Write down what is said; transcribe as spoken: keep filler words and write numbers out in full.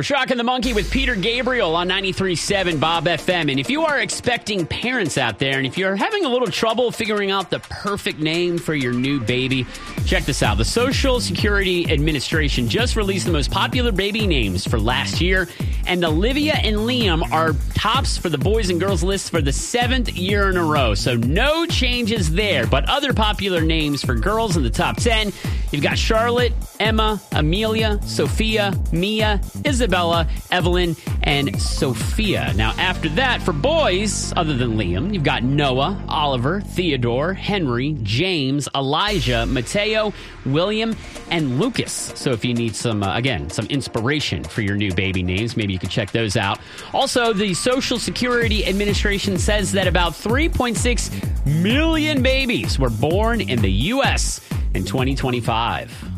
We're Shocking the Monkey with Peter Gabriel on ninety-three point seven Bob F M. And if you are expecting parents out there, and if you're having a little trouble figuring out the perfect name for your new baby, check this out. The Social Security Administration just released the most popular baby names for last year, and Olivia and Liam are tops for the boys and girls list for the seventh year in a row. So no changes there, but other popular names for girls in the top ten. You've got Charlotte, Emma, Amelia, Sophia, Mia, Isabella, Evelyn, and Sophia. Now, after that, for boys, other than Liam, you've got Noah, Oliver, Theodore, Henry, James, Elijah, Mateo, William, and Lucas. So if you need some, uh, again, some inspiration for your new baby names, maybe you can check those out. Also, the Social Security Administration says that about three point six million babies were born in the U S in twenty twenty-five.